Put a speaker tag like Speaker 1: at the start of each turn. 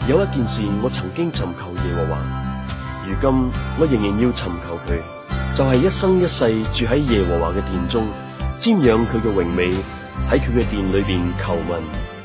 Speaker 1: 有一件事我曾經尋求耶和華，如今我仍然要尋求佢，就係一生一世住喺耶和華嘅殿中，瞻仰佢嘅榮美，喺佢嘅殿裏邊求問。